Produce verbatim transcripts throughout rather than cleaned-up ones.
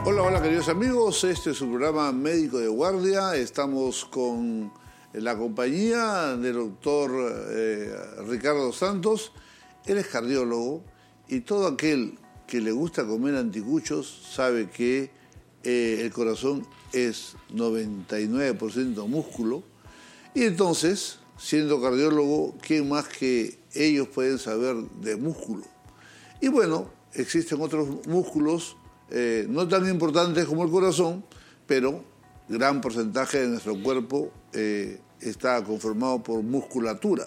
Hola, hola queridos amigos, este es su programa Médico de Guardia. Estamos con la compañía del doctor eh, Ricardo Santos. Él es cardiólogo y todo aquel que le gusta comer anticuchos sabe que eh, el corazón es noventa y nueve por ciento músculo. Y entonces, siendo cardiólogo, ¿quién más que ellos pueden saber de músculo? Y bueno, existen otros músculos Eh, no tan importantes como el corazón, pero gran porcentaje de nuestro cuerpo eh, está conformado por musculatura.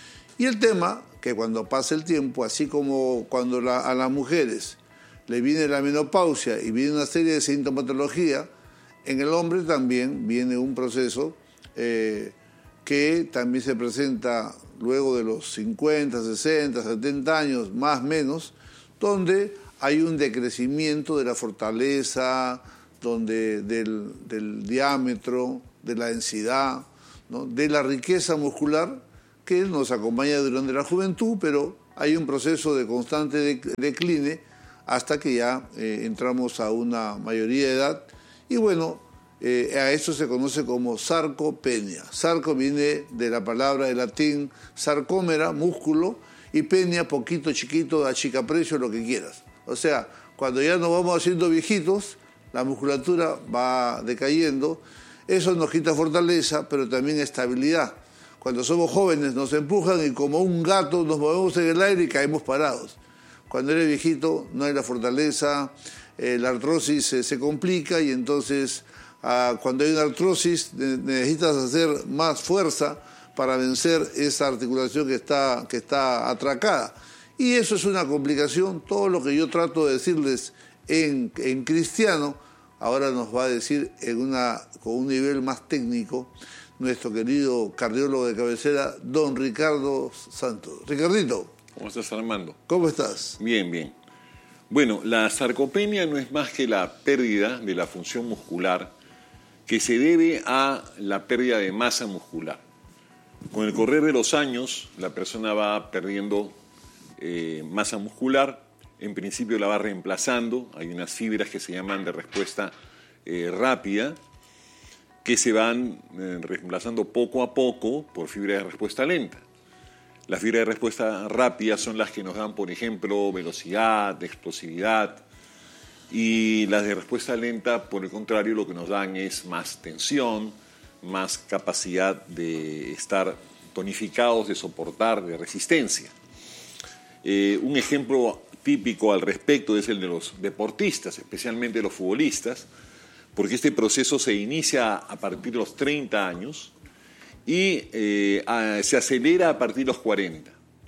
Y el tema, que cuando pasa el tiempo, así como cuando la, a las mujeres le viene la menopausia y viene una serie de sintomatología, en el hombre también viene un proceso eh, que también se presenta luego de los cincuenta, sesenta, setenta años, más o menos, donde hay un decrecimiento de la fortaleza, donde, del, del diámetro, de la densidad, ¿no? De la riqueza muscular que nos acompaña durante la juventud, pero hay un proceso de constante decline hasta que ya eh, entramos a una mayoría de edad. Y bueno, eh, a eso se conoce como sarcopenia. Sarco viene de la palabra de latín sarcómera, músculo, y penia, poquito, chiquito, achicaprecio, lo que quieras. O sea, cuando ya nos vamos haciendo viejitos, la musculatura va decayendo. Eso nos quita fortaleza, pero también estabilidad. Cuando somos jóvenes nos empujan y como un gato nos movemos en el aire y caemos parados. Cuando eres viejito no hay la fortaleza, eh, la artrosis eh, se complica y entonces ah, cuando hay una artrosis necesitas hacer más fuerza para vencer esa articulación que está, que está atracada. Y eso es una complicación. Todo lo que yo trato de decirles en, en cristiano, ahora nos va a decir en una, con un nivel más técnico nuestro querido cardiólogo de cabecera, don Ricardo Santos. Ricardito. ¿Cómo estás, Armando? ¿Cómo estás? Bien, bien. Bueno, la sarcopenia no es más que la pérdida de la función muscular que se debe a la pérdida de masa muscular. Con el correr de los años, la persona va perdiendo Eh, masa muscular, en principio la va reemplazando, hay unas fibras que se llaman de respuesta eh, rápida, que se van eh, reemplazando poco a poco por fibras de respuesta lenta. Las fibras de respuesta rápida son las que nos dan, por ejemplo, velocidad, explosividad, y las de respuesta lenta, por el contrario, lo que nos dan es más tensión, más capacidad de estar tonificados, de soportar, de resistencia. Eh, un ejemplo típico al respecto es el de los deportistas, especialmente los futbolistas, porque este proceso se inicia a partir de los treinta años y eh, a, se acelera a partir de los cuarenta.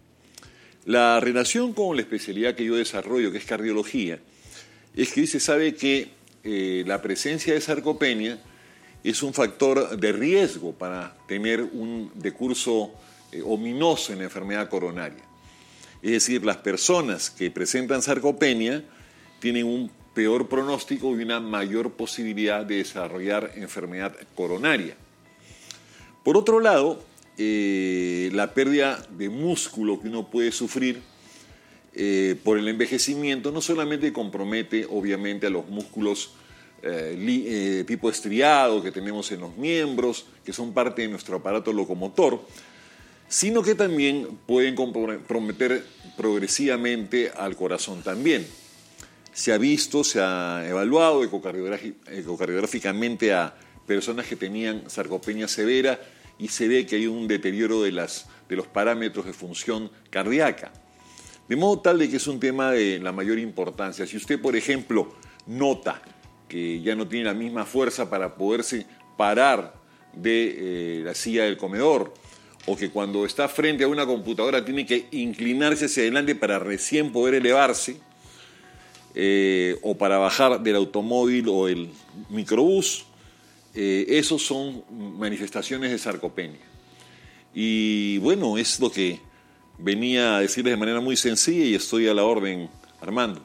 La relación con la especialidad que yo desarrollo, que es cardiología, es que se sabe que eh, la presencia de sarcopenia es un factor de riesgo para tener un decurso eh, ominoso en la enfermedad coronaria. Es decir, las personas que presentan sarcopenia tienen un peor pronóstico y una mayor posibilidad de desarrollar enfermedad coronaria. Por otro lado, eh, la pérdida de músculo que uno puede sufrir eh, por el envejecimiento no solamente compromete obviamente a los músculos eh, li, eh, tipo estriado que tenemos en los miembros, que son parte de nuestro aparato locomotor, sino que también pueden comprometer progresivamente al corazón también. Se ha visto, se ha evaluado ecocardiográficamente a personas que tenían sarcopenia severa y se ve que hay un deterioro de, las, de los parámetros de función cardíaca. De modo tal de que es un tema de la mayor importancia. Si usted, por ejemplo, nota que ya no tiene la misma fuerza para poderse parar de eh, la silla del comedor, o que cuando está frente a una computadora tiene que inclinarse hacia adelante para recién poder elevarse, eh, o para bajar del automóvil o el microbús, eh, esos son manifestaciones de sarcopenia. Y bueno, es lo que venía a decirles de manera muy sencilla y estoy a la orden, Armando.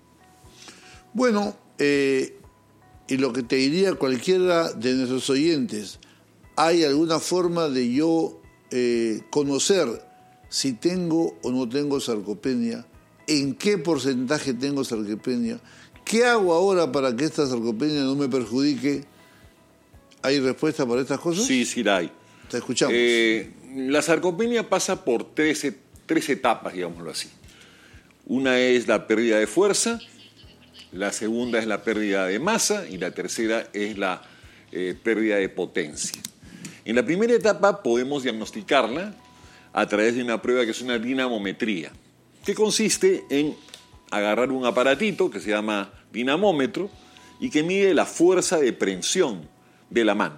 Bueno, eh, y lo que te diría cualquiera de nuestros oyentes, ¿hay alguna forma de yo eh, conocer si tengo o no tengo sarcopenia? ¿En qué porcentaje tengo sarcopenia? ¿Qué hago ahora para que esta sarcopenia no me perjudique? ¿Hay respuesta para estas cosas? Sí, sí la hay. Te escuchamos. Eh, la sarcopenia pasa por tres, tres etapas, digámoslo así. Una es la pérdida de fuerza, la segunda es la pérdida de masa y la tercera es la eh, pérdida de potencia. En la primera etapa podemos diagnosticarla a través de una prueba que es una dinamometría, que consiste en agarrar un aparatito que se llama dinamómetro y que mide la fuerza de prensión de la mano.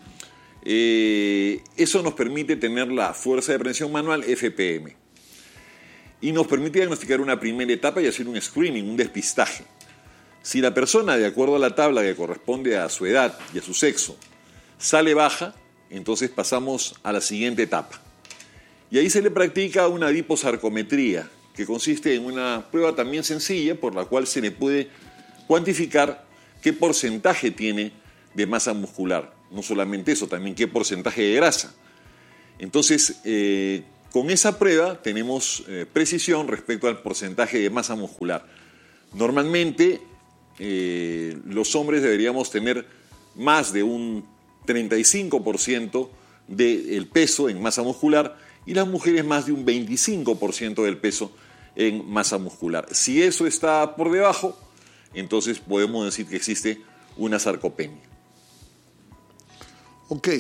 Eh, eso nos permite tener la fuerza de prensión manual F P M y nos permite diagnosticar una primera etapa y hacer un screening, un despistaje. Si la persona, de acuerdo a la tabla que corresponde a su edad y a su sexo, sale baja, entonces pasamos a la siguiente etapa. Y ahí se le practica una adiposarcometría, que consiste en una prueba también sencilla por la cual se le puede cuantificar qué porcentaje tiene de masa muscular. No solamente eso, también qué porcentaje de grasa. Entonces, eh, con esa prueba tenemos eh, precisión respecto al porcentaje de masa muscular. Normalmente, eh, los hombres deberíamos tener más de un treinta y cinco por ciento del peso en masa muscular y las mujeres más de un veinticinco por ciento del peso en masa muscular. Si eso está por debajo, entonces podemos decir que existe una sarcopenia. Ok.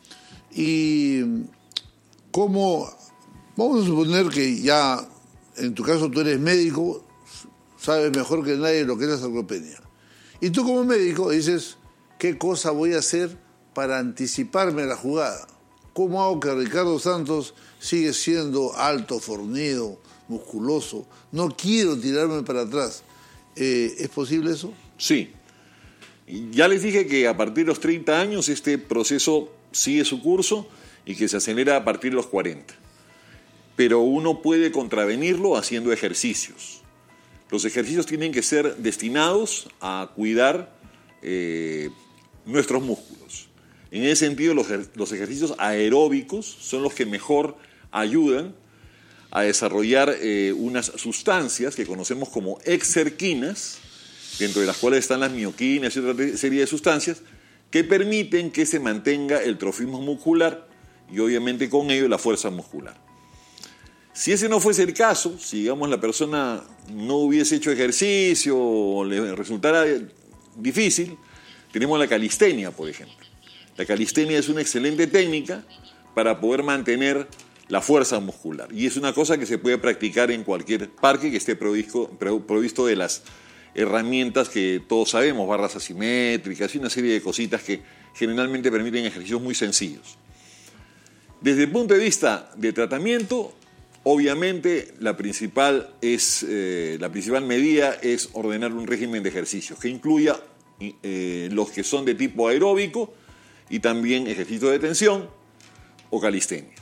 Y cómo, vamos a suponer que ya, en tu caso tú eres médico, sabes mejor que nadie lo que es la sarcopenia. Y tú como médico dices, ¿qué cosa voy a hacer para anticiparme a la jugada? ¿Cómo hago que Ricardo Santos sigue siendo alto, fornido, musculoso? No quiero tirarme para atrás. Eh, ¿Es posible eso? Sí. Ya les dije que a partir de los treinta años este proceso sigue su curso y que se acelera a partir de los cuarenta. Pero uno puede contravenirlo haciendo ejercicios. Los ejercicios tienen que ser destinados a cuidar eh, nuestros músculos. En ese sentido, los, los ejercicios aeróbicos son los que mejor ayudan a desarrollar eh, unas sustancias que conocemos como exerquinas, dentro de las cuales están las mioquinas y otra serie de sustancias, que permiten que se mantenga el trofismo muscular y obviamente con ello la fuerza muscular. Si ese no fuese el caso, si digamos la persona no hubiese hecho ejercicio o le resultara difícil, tenemos la calistenia, por ejemplo. La calistenia es una excelente técnica para poder mantener la fuerza muscular y es una cosa que se puede practicar en cualquier parque que esté provisto, provisto de las herramientas que todos sabemos, barras asimétricas y una serie de cositas que generalmente permiten ejercicios muy sencillos. Desde el punto de vista de tratamiento, obviamente la principal, es, eh, la principal medida es ordenar un régimen de ejercicios que incluya eh, los que son de tipo aeróbico y también ejercicios de tensión o calistenia.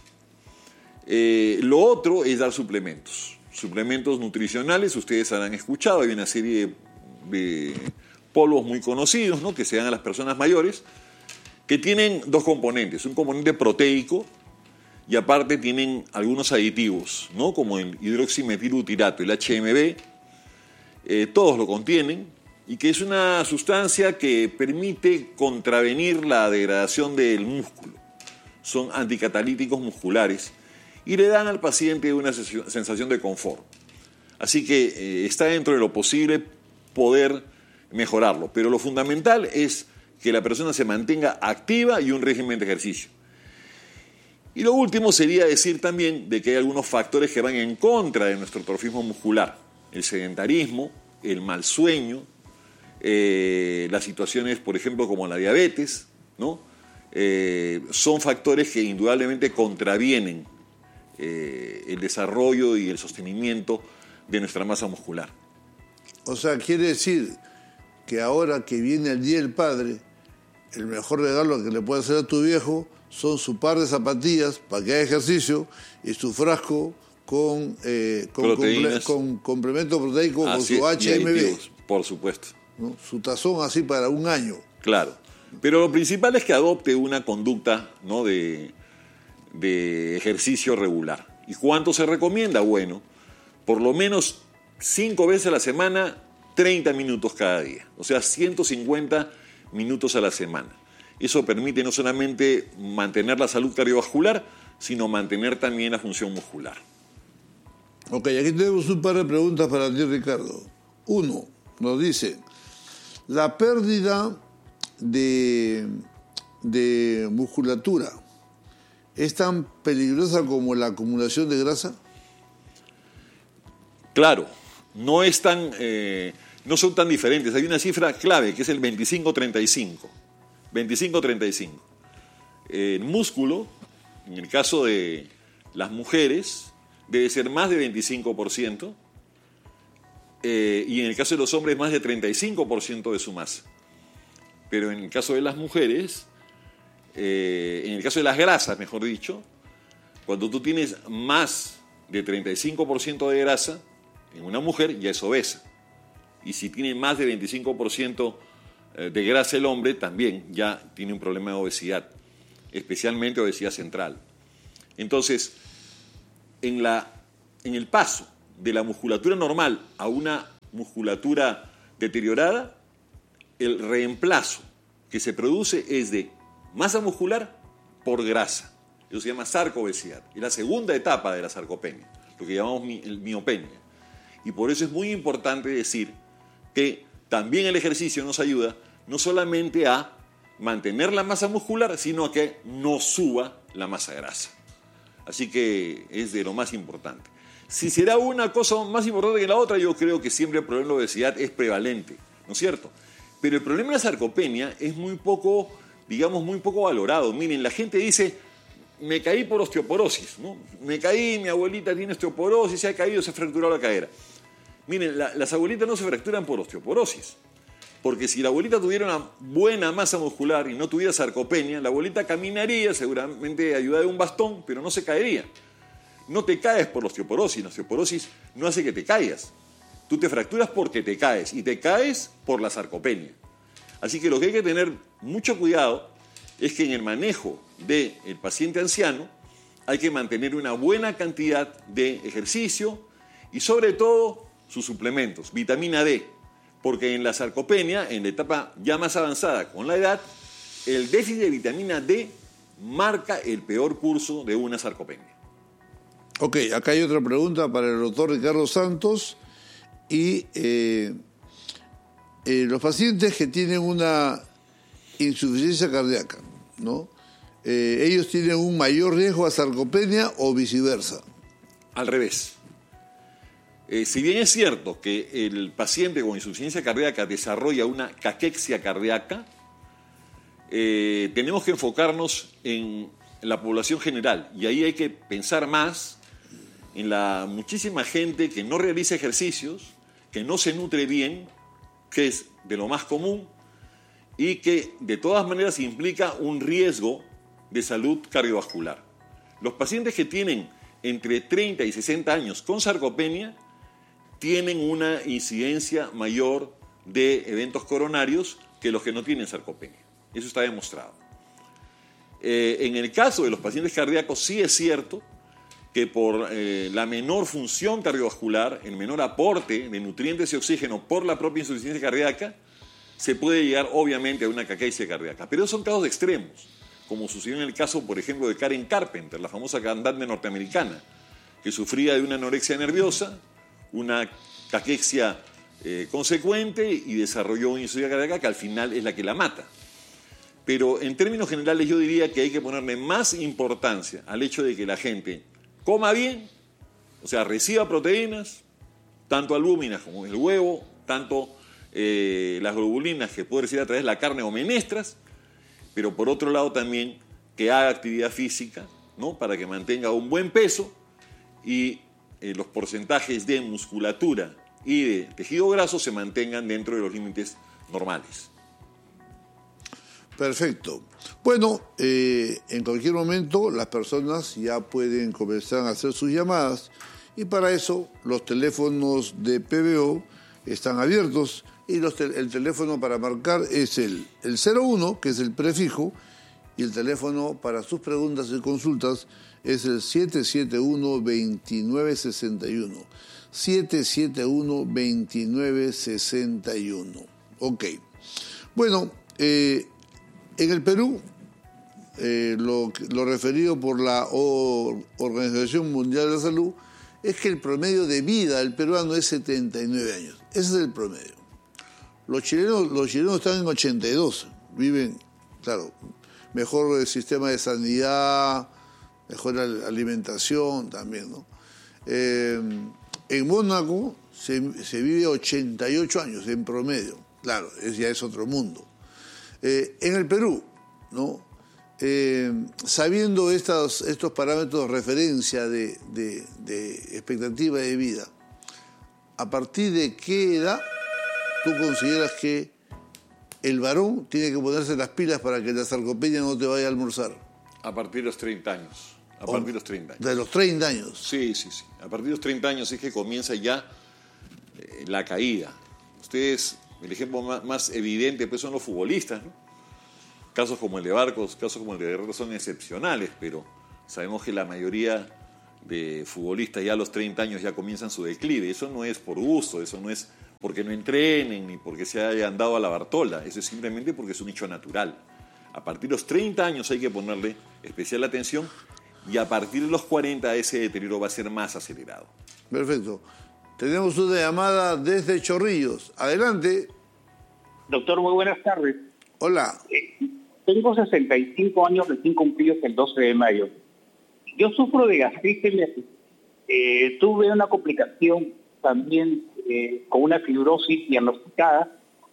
Eh, lo otro es dar suplementos. Suplementos nutricionales, ustedes habrán escuchado, hay una serie de, de polvos muy conocidos, ¿no?, que se dan a las personas mayores, que tienen dos componentes, un componente proteico y aparte tienen algunos aditivos, ¿no?, como el hidroximetilbutirato, el H M B, eh, todos lo contienen, y que es una sustancia que permite contravenir la degradación del músculo. Son anticatalíticos musculares y le dan al paciente una sensación de confort. Así que eh, está dentro de lo posible poder mejorarlo, pero lo fundamental es que la persona se mantenga activa y un régimen de ejercicio. Y lo último sería decir también de que hay algunos factores que van en contra de nuestro trofismo muscular. El sedentarismo, el mal sueño, eh, las situaciones, por ejemplo, como la diabetes, ¿no? Eh, son factores que indudablemente contravienen eh, el desarrollo y el sostenimiento de nuestra masa muscular. O sea, quiere decir que ahora que viene el Día del Padre, el mejor regalo que le puede hacer a tu viejo son su par de zapatillas para que haga ejercicio y su frasco con, eh, con, comple con complemento proteico con su H M B. Por supuesto. ¿No? Su tazón así para un año. Claro. Pero lo principal es que adopte una conducta, ¿no?, de, de ejercicio regular. ¿Y cuánto se recomienda? Bueno, por lo menos cinco veces a la semana, treinta minutos cada día, o sea, ciento cincuenta minutos a la semana. Eso permite no solamente mantener la salud cardiovascular, sino mantener también la función muscular. Ok, aquí tenemos un par de preguntas para ti, Ricardo. Uno, nos dice, la pérdida de, de musculatura ¿es tan peligrosa como la acumulación de grasa? Claro, no, es tan, eh, no son tan diferentes. Hay una cifra clave que es el veinticinco treinta y cinco. veinticinco treinta y cinco. El músculo, en el caso de las mujeres, debe ser más de veinticinco por ciento eh, y en el caso de los hombres más de treinta y cinco por ciento de su masa. Pero en el caso de las mujeres, eh, en el caso de las grasas, mejor dicho, cuando tú tienes más de treinta y cinco por ciento de grasa, en una mujer ya es obesa. Y si tiene más de veinticinco por ciento de grasa el hombre, también ya tiene un problema de obesidad, especialmente obesidad central. Entonces, en, la, en el paso de la musculatura normal a una musculatura deteriorada, el reemplazo que se produce es de masa muscular por grasa. Eso se llama sarcoobesidad. Es la segunda etapa de la sarcopenia, lo que llamamos mi, el miopenia. Y por eso es muy importante decir que también el ejercicio nos ayuda no solamente a mantener la masa muscular, sino a que no suba la masa grasa. Así que es de lo más importante. Si será una cosa más importante que la otra, yo creo que siempre el problema de la obesidad es prevalente, ¿no es cierto? Pero el problema de la sarcopenia es muy poco, digamos, muy poco valorado. Miren, la gente dice, me caí por osteoporosis, ¿no? Me caí, mi abuelita tiene osteoporosis, se ha caído, se ha fracturado la cadera. Miren, la, las abuelitas no se fracturan por osteoporosis, porque si la abuelita tuviera una buena masa muscular y no tuviera sarcopenia, la abuelita caminaría, seguramente ayudada de un bastón, pero no se caería. No te caes por la osteoporosis, la osteoporosis no hace que te caigas. Tú te fracturas porque te caes, y te caes por la sarcopenia. Así que lo que hay que tener mucho cuidado es que en el manejo del paciente anciano hay que mantener una buena cantidad de ejercicio y sobre todo sus suplementos, vitamina D, porque en la sarcopenia, en la etapa ya más avanzada con la edad, el déficit de vitamina D marca el peor curso de una sarcopenia. Ok, acá hay otra pregunta para el doctor Ricardo Santos. Y eh, eh, los pacientes que tienen una insuficiencia cardíaca, ¿no? Eh, ¿ellos tienen un mayor riesgo a sarcopenia o viceversa? Al revés. Eh, si bien es cierto que el paciente con insuficiencia cardíaca desarrolla una caquexia cardíaca, eh, tenemos que enfocarnos en la población general y ahí hay que pensar más en la muchísima gente que no realiza ejercicios, que no se nutre bien, que es de lo más común y que de todas maneras implica un riesgo de salud cardiovascular. Los pacientes que tienen entre treinta y sesenta años con sarcopenia tienen una incidencia mayor de eventos coronarios que los que no tienen sarcopenia. Eso está demostrado. Eh, en el caso de los pacientes cardíacos sí es cierto que por eh, la menor función cardiovascular, el menor aporte de nutrientes y oxígeno por la propia insuficiencia cardíaca, se puede llegar obviamente a una caquexia cardíaca. Pero son casos extremos, como sucedió en el caso, por ejemplo, de Karen Carpenter, la famosa cantante norteamericana, que sufría de una anorexia nerviosa, una caquexia eh, consecuente y desarrolló una insuficiencia cardíaca que al final es la que la mata. Pero en términos generales yo diría que hay que ponerle más importancia al hecho de que la gente coma bien, o sea, reciba proteínas, tanto albúminas como el huevo, tanto eh, las globulinas que puede recibir a través de la carne o menestras, pero por otro lado también que haga actividad física, ¿no? Para que mantenga un buen peso y eh, los porcentajes de musculatura y de tejido graso se mantengan dentro de los límites normales. Perfecto. Bueno, eh, en cualquier momento las personas ya pueden comenzar a hacer sus llamadas y para eso los teléfonos de P B O están abiertos y los te- el teléfono para marcar es el, el cero uno, que es el prefijo, y el teléfono para sus preguntas y consultas es el siete siete uno, dos nueve seis uno. siete siete uno, dos nueve seis uno. Ok. Bueno, eh, en el Perú, eh, lo, lo referido por la o, Organización Mundial de la Salud es que el promedio de vida del peruano es setenta y nueve años. Ese es el promedio. Los chilenos, los chilenos están en ochenta y dos, viven, claro, mejor sistema de sanidad, mejor alimentación también, ¿no? Eh, en Mónaco se, se vive ochenta y ocho años en promedio, claro, es, ya es otro mundo. Eh, en el Perú, ¿no? Eh, sabiendo estos, estos parámetros de referencia de, de, de expectativa de vida, ¿a partir de qué edad tú consideras que el varón tiene que ponerse las pilas para que la sarcopenia no te vaya a almorzar? A partir de los treinta años. A partir de los treinta años. De los treinta años. Sí, sí, sí. A partir de los treinta años es que comienza ya eh, la caída. Ustedes, el ejemplo más, más evidente pues son los futbolistas, ¿no? Casos como el de Barcos, casos como el de Guerrero son excepcionales, pero sabemos que la mayoría de futbolistas ya a los treinta años ya comienzan su declive. Eso no es por gusto, eso no es porque no entrenen ni porque se hayan dado a la Bartola, eso es simplemente porque es un hecho natural. A partir de los treinta años hay que ponerle especial atención y a partir de los cuarenta ese deterioro va a ser más acelerado. Perfecto. Tenemos una llamada desde Chorrillos. Adelante. Doctor, muy buenas tardes. Hola. Eh, tengo sesenta y cinco años recién cumplidos el doce de mayo. Yo sufro de gastritis. Eh, tuve una complicación también eh, con una fibrosis diagnosticada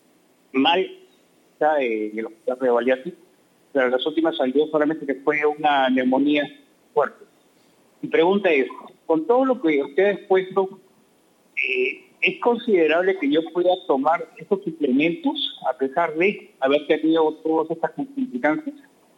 mal está, eh, en el hospital de Valiati, pero en las últimas salió solamente que fue una neumonía fuerte. Mi pregunta es, con todo lo que usted ha expuesto, eh, ¿es considerable que yo pueda tomar estos suplementos a pesar de haber tenido todas estas complicancias?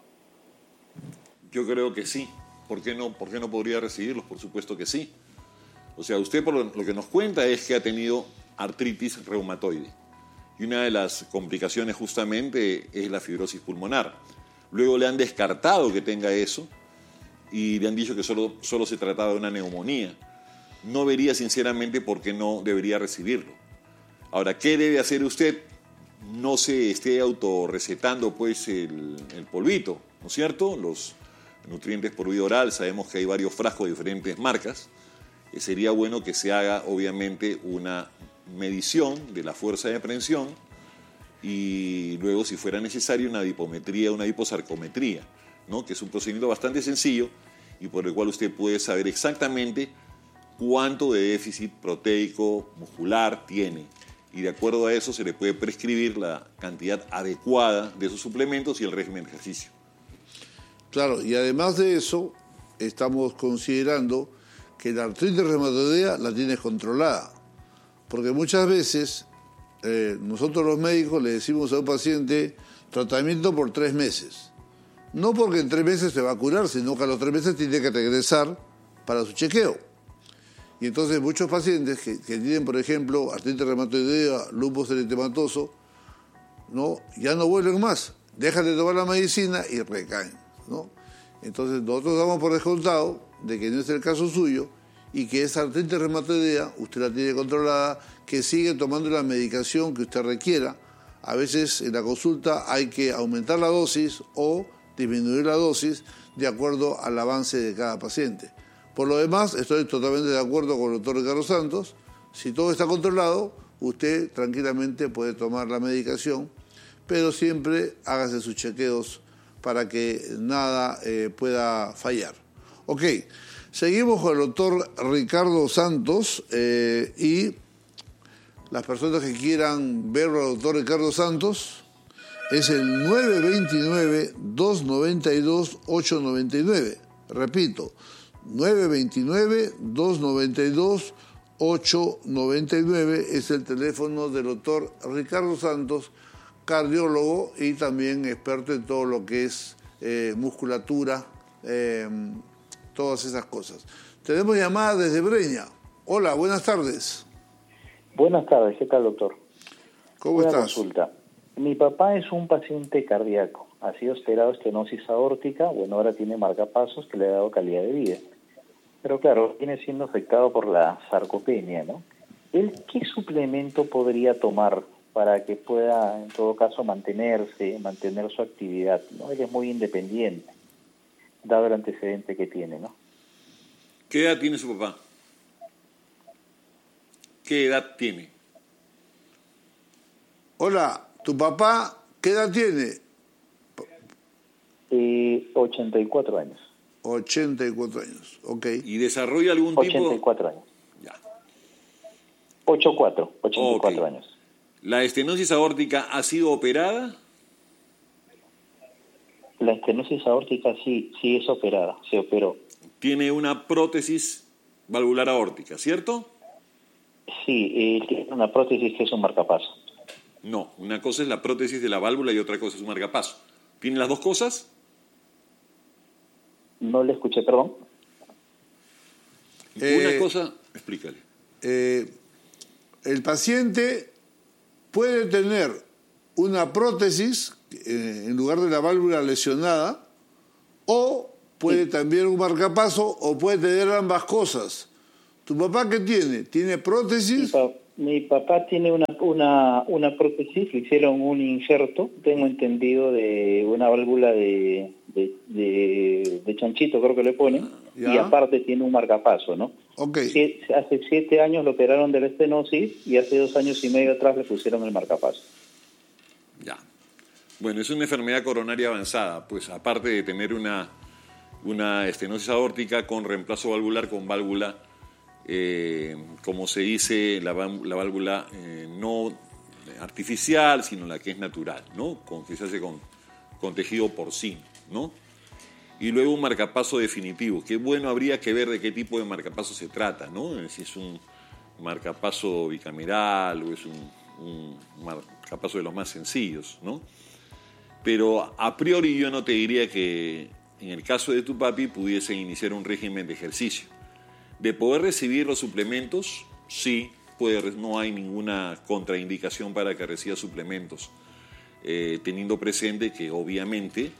Yo creo que sí. ¿Por qué no, por qué no podría recibirlos? Por supuesto que sí. O sea, usted por lo, lo que nos cuenta es que ha tenido artritis reumatoide. Y una de las complicaciones justamente es la fibrosis pulmonar. Luego le han descartado que tenga eso y le han dicho que solo, solo se trataba de una neumonía. No vería sinceramente por qué no debería recibirlo. Ahora, ¿qué debe hacer usted? No se esté autorrecetando pues el, el polvito, ¿no es cierto? Los nutrientes por vía oral, sabemos que hay varios frascos de diferentes marcas. Eh, sería bueno que se haga obviamente una medición de la fuerza de prensión y luego, si fuera necesario, una adipometría, una hiposarcometría, ¿no? Que es un procedimiento bastante sencillo y por el cual usted puede saber exactamente cuánto de déficit proteico muscular tiene. Y de acuerdo a eso se le puede prescribir la cantidad adecuada de esos suplementos y el régimen de ejercicio. Claro, y además de eso, estamos considerando que la artritis reumatoidea la tienes controlada. Porque muchas veces eh, nosotros los médicos le decimos a un paciente tratamiento por tres meses. No porque en tres meses se va a curar, sino que a los tres meses tiene que regresar para su chequeo. Y entonces muchos pacientes que, que tienen, por ejemplo, artritis reumatoidea, lupus eritematoso, ¿no? Ya no vuelven más, dejan de tomar la medicina y recaen, ¿no? Entonces nosotros damos por descontado de que no es el caso suyo y que esa artritis reumatoidea usted la tiene controlada, que sigue tomando la medicación que usted requiera. A veces en la consulta hay que aumentar la dosis o disminuir la dosis de acuerdo al avance de cada paciente. Por lo demás, estoy totalmente de acuerdo con el doctor Ricardo Santos. Si todo está controlado, usted tranquilamente puede tomar la medicación, pero siempre hágase sus chequeos para que nada eh, pueda fallar. Ok, seguimos con el doctor Ricardo Santos eh, y las personas que quieran ver al doctor Ricardo Santos es el nueve dos nueve, dos nueve dos, ocho nueve nueve. Repito, nueve dos nueve, dos nueve dos, ocho nueve nueve es el teléfono del doctor Ricardo Santos, cardiólogo y también experto en todo lo que es eh, musculatura, eh, todas esas cosas. Tenemos llamada desde Breña. Hola, buenas tardes. Buenas tardes, ¿qué tal, doctor? ¿Cómo Una estás? Consulta. Mi papá es un paciente cardíaco, ha sido operado estenosis aórtica, bueno, ahora tiene marcapasos que le ha dado calidad de vida. Pero claro, viene siendo afectado por la sarcopenia, ¿no? ¿Él qué suplemento podría tomar para que pueda, en todo caso, mantenerse, mantener su actividad, ¿no? Él es muy independiente, dado el antecedente que tiene, ¿no? ¿Qué edad tiene su papá? ¿Qué edad tiene? Hola, ¿tu papá qué edad tiene? Eh, ochenta y cuatro años. ochenta y cuatro años, ok. ¿Y desarrolla algún tipo...? ochenta y cuatro años. Ya. ochenta y cuatro, ochenta y cuatro Okay. años. ¿La estenosis aórtica ha sido operada? La estenosis aórtica sí, sí es operada, se operó. Tiene una prótesis valvular aórtica, ¿cierto? Sí, eh, tiene una prótesis que es un marcapaso. No, una cosa es la prótesis de la válvula y otra cosa es un marcapaso. ¿Tiene las dos cosas? No le escuché, perdón. Eh, Una cosa, explícale. Eh, el paciente puede tener una prótesis eh, en lugar de la válvula lesionada, o puede Sí. también un marcapaso, o puede tener ambas cosas. ¿Tu papá qué tiene? ¿Tiene Mi, prótesis? pa- mi papá tiene una, una, una prótesis, le hicieron un injerto, tengo entendido, de una válvula de, de, de, de chanchito, creo que le ponen, Ya. y aparte tiene un marcapaso, ¿no? Ok. Sie- hace siete años lo operaron de la estenosis y hace dos años y medio atrás le pusieron el marcapaso. Ya. Bueno, es una enfermedad coronaria avanzada, pues aparte de tener una, una estenosis aórtica con reemplazo valvular con válvula, eh, como se dice, la, vam- la válvula eh, no artificial, sino la que es natural, ¿no? Con, que se hace con, con tejido porcino, ¿no? Y luego un marcapaso definitivo. Qué bueno, habría que ver de qué tipo de marcapaso se trata, ¿no? Si es un marcapaso bicameral o es un, un marcapaso de los más sencillos, ¿no? Pero a priori yo no te diría que en el caso de tu papi pudiese iniciar un régimen de ejercicio. De poder recibir los suplementos, sí, puede, no hay ninguna contraindicación para que reciba suplementos, eh, teniendo presente que obviamente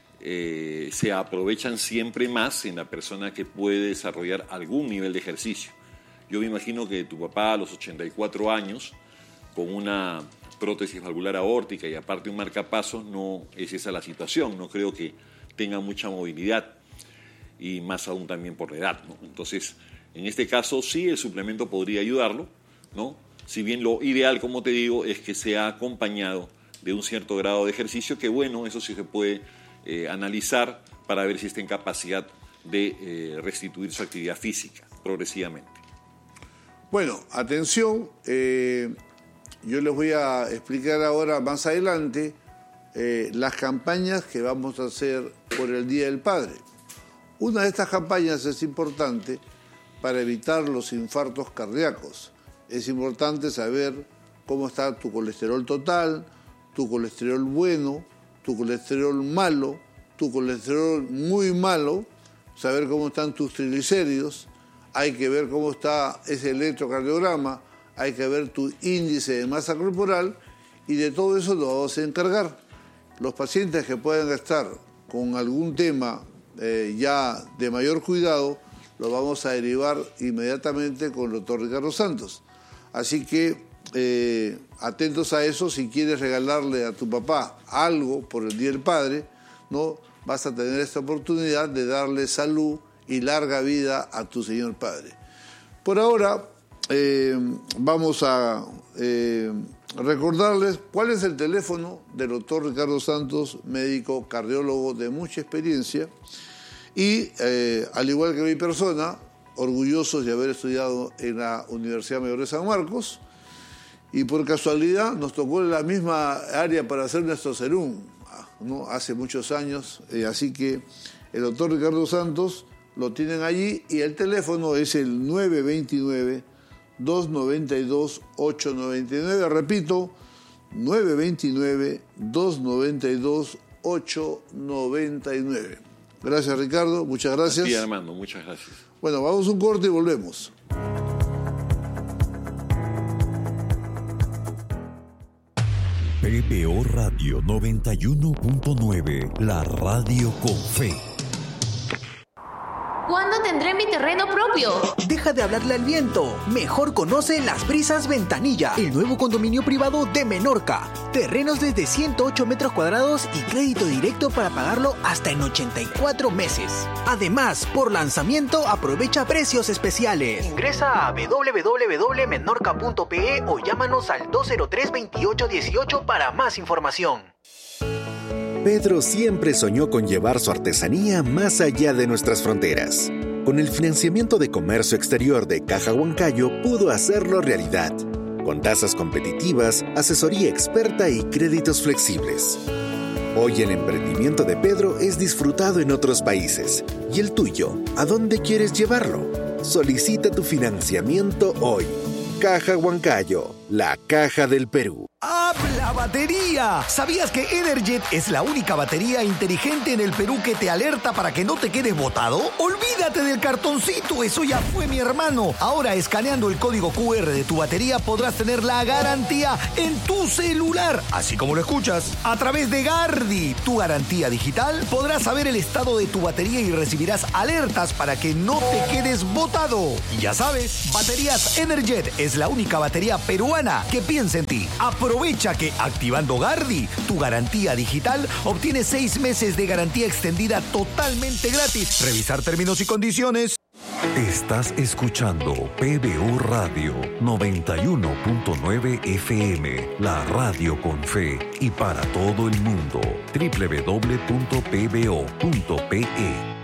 eh, se aprovechan siempre más en la persona que puede desarrollar algún nivel de ejercicio. Yo me imagino que tu papá a los ochenta y cuatro años, con una prótesis valvular aórtica y aparte un marcapasos, no es esa la situación, no creo que tenga mucha movilidad y más aún también por la edad, ¿no? Entonces, en este caso sí el suplemento podría ayudarlo, ¿no? Si bien lo ideal, como te digo, es que sea acompañado de un cierto grado de ejercicio, que bueno, eso sí se puede eh, analizar para ver si está en capacidad de eh, restituir su actividad física progresivamente. Bueno, atención, eh, yo les voy a explicar ahora más adelante eh, las campañas que vamos a hacer por el Día del Padre. Una de estas campañas es importante para evitar los infartos cardíacos. Es importante saber cómo está tu colesterol total, tu colesterol bueno, tu colesterol malo, tu colesterol muy malo, saber cómo están tus triglicéridos, hay que ver cómo está ese electrocardiograma, hay que ver tu índice de masa corporal, y de todo eso lo vamos a encargar. Los pacientes que puedan estar con algún tema eh, ya de mayor cuidado, lo vamos a derivar inmediatamente con el doctor Ricardo Santos. Así que eh, atentos a eso. Si quieres regalarle a tu papá algo por el Día del Padre, ¿no? Vas a tener esta oportunidad de darle salud y larga vida a tu señor padre. Por ahora eh, vamos a eh, recordarles cuál es el teléfono del doctor Ricardo Santos, médico cardiólogo de mucha experiencia, y eh, al igual que mi persona, orgullosos de haber estudiado en la Universidad Mayor de San Marcos, y por casualidad nos tocó en la misma área para hacer nuestro serum, ¿no? Hace muchos años, eh, así que el doctor Ricardo Santos lo tienen allí, y el teléfono es el nueve dos nueve, dos nueve dos, ocho nueve nueve, repito, nueve dos nueve, dos nueve dos, ocho nueve nueve. Gracias, Ricardo, muchas gracias. Sí, Armando, muchas gracias. Bueno, vamos a un corte y volvemos. P B O Radio noventa y uno punto nueve, la radio con fe. ¿Cuándo tendré mi terreno propio? Deja de hablarle al viento. Mejor conoce Las Brisas Ventanilla, el nuevo condominio privado de Menorca. Terrenos desde ciento ocho metros cuadrados y crédito directo para pagarlo hasta en ochenta y cuatro meses. Además, por lanzamiento aprovecha precios especiales. Ingresa a w w w punto menorca punto p e o llámanos al dos cero tres, veintiocho dieciocho para más información. Pedro siempre soñó con llevar su artesanía más allá de nuestras fronteras. Con el financiamiento de comercio exterior de Caja Huancayo pudo hacerlo realidad, con tasas competitivas, asesoría experta y créditos flexibles. Hoy el emprendimiento de Pedro es disfrutado en otros países. ¿Y el tuyo? ¿A dónde quieres llevarlo? Solicita tu financiamiento hoy. Caja Huancayo, la caja del Perú. ¡Habla batería! ¿Sabías que Energet es la única batería inteligente en el Perú que te alerta para que no te quedes botado? ¡Olvídate del cartoncito! ¡Eso ya fue, mi hermano! Ahora, escaneando el código cu erre de tu batería, podrás tener la garantía en tu celular. Así como lo escuchas. A través de Gardi, tu garantía digital, podrás saber el estado de tu batería y recibirás alertas para que no te quedes botado. Y ya sabes, Baterías Energet es la única batería peruana que piensa en ti. Aprovecha que activando Gardi, tu garantía digital, obtienes seis meses de garantía extendida totalmente gratis. Revisar términos y condiciones. Estás escuchando P B O Radio noventa y uno punto nueve F M, la radio con fe y para todo el mundo. doble u doble u doble u punto p b o punto p e.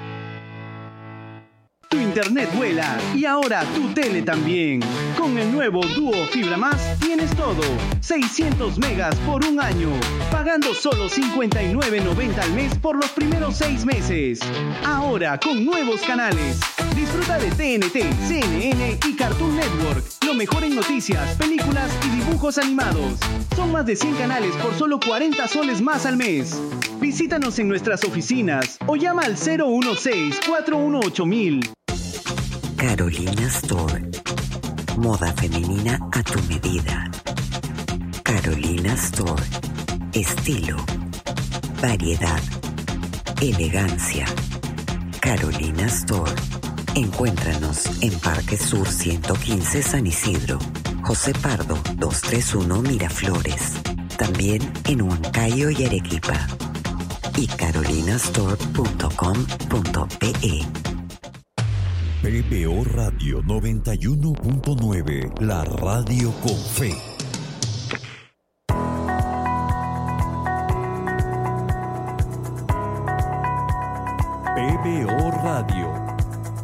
Tu internet vuela y ahora tu tele también. Con el nuevo Duo Fibra Más tienes todo. seiscientos megas por un año. Pagando solo cincuenta y nueve noventa al mes por los primeros seis meses. Ahora con nuevos canales. Disfruta de T N T, C N N y Cartoon Network. Lo mejor en noticias, películas y dibujos animados. Son más de cien canales por solo cuarenta soles más al mes. Visítanos en nuestras oficinas o llama al cero uno seis, cuatro uno ocho mil. Carolina Store. Moda femenina a tu medida. Carolina Store. Estilo. Variedad. Elegancia. Carolina Store. Encuéntranos en Parque Sur ciento quince San Isidro. José Pardo doscientos treinta y uno Miraflores. También en Huancayo y Arequipa. Y carolinastore punto com punto pe. P B O Radio noventa y uno punto nueve, la radio con fe. P B O Radio